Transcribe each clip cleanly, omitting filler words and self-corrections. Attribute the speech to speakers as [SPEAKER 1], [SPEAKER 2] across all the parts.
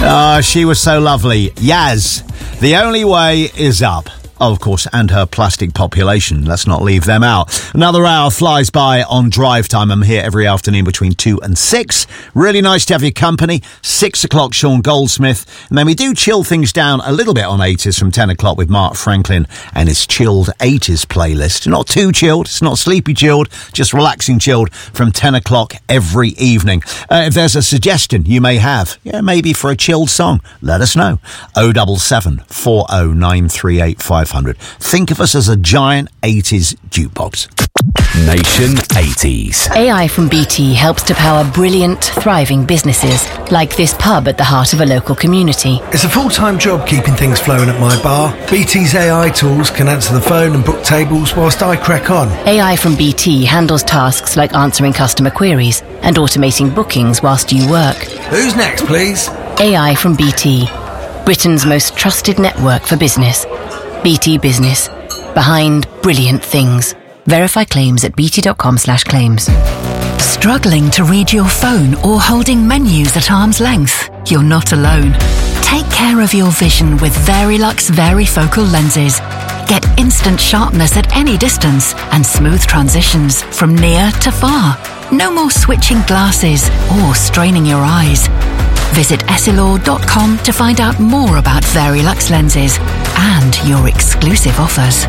[SPEAKER 1] She was so lovely. Yaz, The Only Way Is Up. Oh, of course, and her plastic population. Let's not leave them out. Another hour flies by on Drive Time. I'm here every afternoon between 2 and 6. Really nice to have your company. 6 o'clock, Sean Goldsmith. And then we do chill things down a little bit on 80s from 10 o'clock with Mark Franklin and his chilled 80s playlist. Not too chilled. It's not sleepy chilled, just relaxing chilled from 10 o'clock every evening. If there's a suggestion you may have, maybe for a chilled song, let us know. 077 4093855. Think of us as a giant 80s jukebox.
[SPEAKER 2] Nation 80s.
[SPEAKER 3] AI from BT helps to power brilliant, thriving businesses, like this pub at the heart of a local community.
[SPEAKER 4] It's a full-time job keeping things flowing at my bar. BT's AI tools can answer the phone and book tables whilst I crack on.
[SPEAKER 3] AI from BT handles tasks like answering customer queries and automating bookings whilst you work.
[SPEAKER 4] Who's next, please?
[SPEAKER 3] AI from BT, Britain's most trusted network for business. BT Business. Behind brilliant things. Verify claims at bt.com/claims.
[SPEAKER 5] Struggling to read your phone or holding menus at arm's length? You're not alone. Take care of your vision with Verilux Varifocal lenses. Get instant sharpness at any distance and smooth transitions from near to far. No more switching glasses or straining your eyes. Visit essilor.com to find out more about Verilux lenses and your exclusive offers.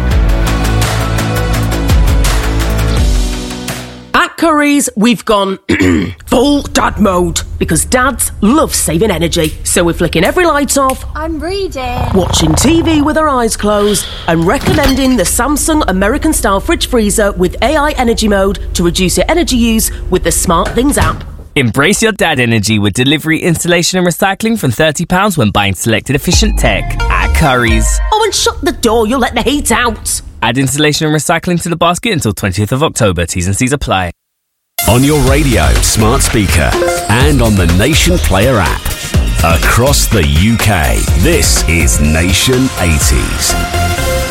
[SPEAKER 6] At Curry's, we've gone full dad mode because dads love saving energy. So we're flicking every light off.
[SPEAKER 7] I'm reading.
[SPEAKER 6] Watching TV with our eyes closed and recommending the Samsung American-style fridge freezer with AI energy mode to reduce your energy use with the Smart Things app.
[SPEAKER 8] Embrace your dad energy with delivery, installation and recycling from £30 when buying selected efficient tech at Curry's.
[SPEAKER 6] Oh, and shut the door, you'll let the heat out.
[SPEAKER 8] Add installation and recycling to the basket until 20th of October. T's and C's apply.
[SPEAKER 2] On your radio, smart speaker, and on the Nation Player app. Across the UK, this is Nation 80s.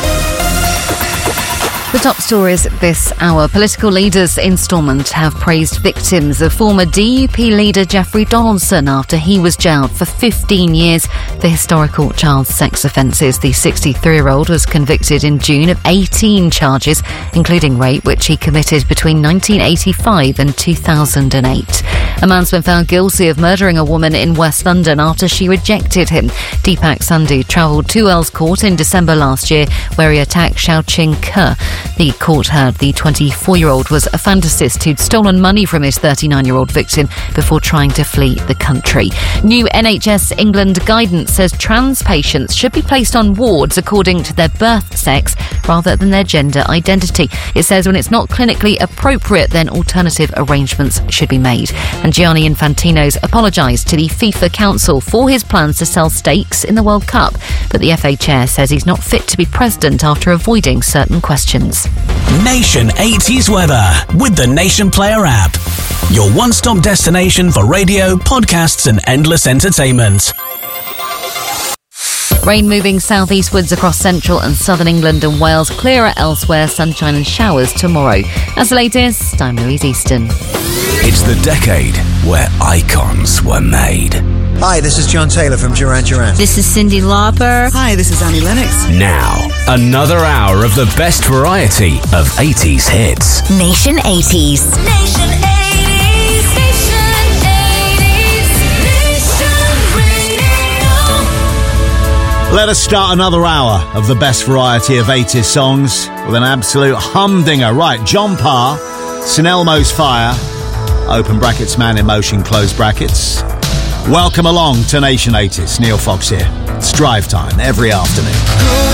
[SPEAKER 9] The top stories this hour. Political leaders in Stormont have praised victims of former DUP leader Jeffrey Donaldson after he was jailed for 15 years for historical child sex offences. The 63-year-old was convicted in June of 18 charges, including rape, which he committed between 1985 and 2008. A man's been found guilty of murdering a woman in West London after she rejected him. Deepak Sandhu travelled to Earls Court in December last year, where he attacked Xiaoqing Ke. The court heard the 24-year-old was a fantasist who'd stolen money from his 39-year-old victim before trying to flee the country. New NHS England guidance says trans patients should be placed on wards according to their birth sex rather than their gender identity. It says when it's not clinically appropriate, then alternative arrangements should be made. And Gianni Infantino's apologised to the FIFA Council for his plans to sell stakes in the World Cup. But the FA chair says he's not fit to be president after avoiding certain questions.
[SPEAKER 10] Nation 80s weather with the Nation Player app. Your one-stop destination for radio, podcasts and endless entertainment.
[SPEAKER 9] Rain moving southeastwards across central and southern England and Wales. Clearer elsewhere, sunshine and showers tomorrow. As the latest, I'm Louise Easton.
[SPEAKER 2] It's the decade where icons were made.
[SPEAKER 11] Hi, this is John Taylor from Duran Duran.
[SPEAKER 12] This is Cyndi Lauper.
[SPEAKER 13] Hi, this is Annie Lennox.
[SPEAKER 2] Now, another hour of the best variety of 80s hits.
[SPEAKER 5] Nation 80s.
[SPEAKER 7] Nation 80s. Nation 80s. Nation Radio.
[SPEAKER 1] Let us start another hour of the best variety of 80s songs with an absolute humdinger. Right, John Parr, St Elmo's Fire, open brackets, Man in Motion, close brackets. Welcome along to Nation 80s. Neil Fox here. It's Drive Time every afternoon.